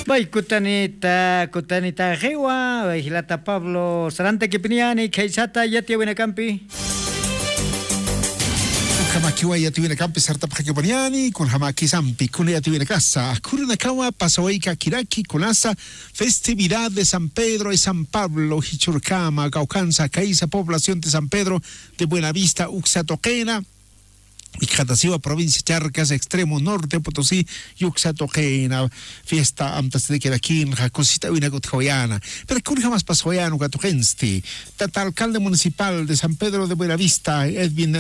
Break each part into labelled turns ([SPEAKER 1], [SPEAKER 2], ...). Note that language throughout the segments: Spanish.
[SPEAKER 1] Bai, kutanita Rewa, Hilata Pablo, Sarante Kipiniani, Keisata, Yati Winacampi.
[SPEAKER 2] Hamakiwa ya tuwina kampi sarta pakipaniani kun hamaki sampi kun ya tuwina casa kuruna kawa pasoika kiraki kunasa festividad de San Pedro y San Pablo Hichurcama Caucanza Caiza población de San Pedro de Buenavista Uxatoquena Ixtatasiwa, provincia Charcas, extremo norte, Potosí, Yuxatoquena, fiesta antes de que aquí en Jacosita vina Gotjoyana. Pero que jamás pasó ya no Gatogensti. Tata alcalde municipal de San Pedro de Buenavista, Edwin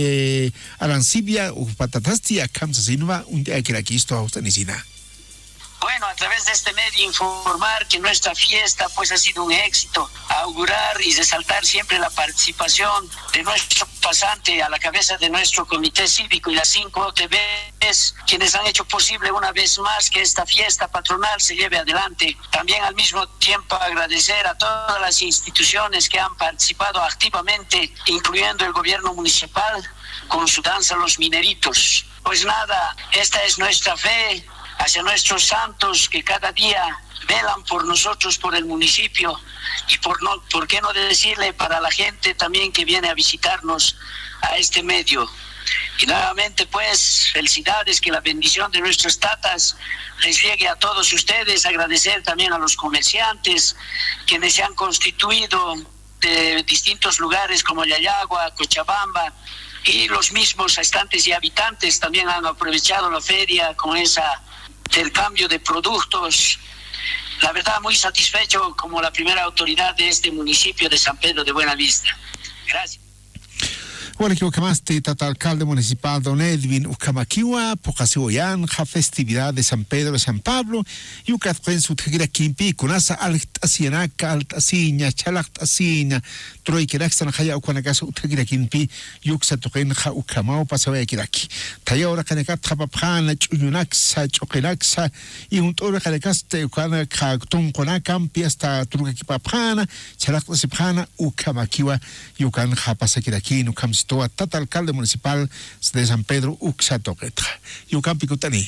[SPEAKER 2] Arancibia, Patatasti, Kamsa Sinva, un día que aquí esto a Ustanicina.
[SPEAKER 3] Bueno, a través de este medio informar que nuestra fiesta pues ha sido un éxito, augurar y resaltar siempre la participación de nuestro pasante a la cabeza de nuestro comité cívico y las 5 OTBs, quienes han hecho posible una vez más que esta fiesta patronal se lleve adelante. También al mismo tiempo agradecer a todas las instituciones que han participado activamente, incluyendo el gobierno municipal con su danza Los Mineritos. Pues nada, esta es nuestra fe hacia nuestros santos que cada día velan por nosotros, por el municipio y por qué no decirle para la gente también que viene a visitarnos a este medio. Y nuevamente pues felicidades, que la bendición de nuestros tatas les llegue a todos ustedes. Agradecer también a los comerciantes quienes se han constituido de distintos lugares como Yayagua, Cochabamba, y los mismos estantes y habitantes también han aprovechado la feria con esa del cambio de productos. La verdad, muy satisfecho como la primera autoridad de este municipio de San Pedro de Buenavista. Gracias.
[SPEAKER 2] Bueno, que Ukamaste, tata alcalde municipal Don Edwin Ukamakiwa, Pokasiwoyan, ja festividad de San Pedro de San Pablo, y Ukatwen Sutgira Kimpi, Kunasa Altasianaka, Altasiña, Chalactasiña, Troikeraxan, Haya Ukanakasu Utgira Kimpi, Yuxatoken, Ja Ukamao, Pasaway Kiraki. Tayora Kanekat, Japapana, Chuyunaxa, Chokelaxa, y un toro Kanekaste, Ukanaka, Tonkonakam, hasta Turkakipapana, Chalactasipana, Ukamakiwa, Yukan Japasakiraki, Ukam Toa tata alcalde municipal de San Pedro Uxatoqueta. Yucampi Cutani.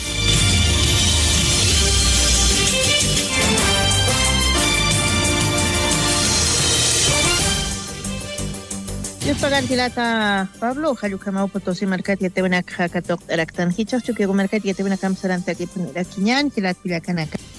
[SPEAKER 4] Yo pagar Hilata Pablo, Hayukamau Potosí Marcat y Tebenak Hakatok Eraktan Hichas, que Marcat y Tebenakam Saranta que Hilat Pilakanaka.